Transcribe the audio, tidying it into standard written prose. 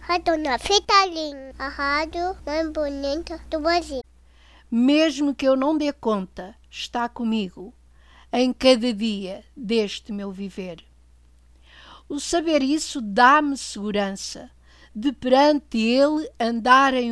A dona Fitalinha, a rádio mais bonita do Brasil. Mesmo que eu não dê conta, está comigo em cada dia deste meu viver. O saber isso dá-me segurança de perante ele andar em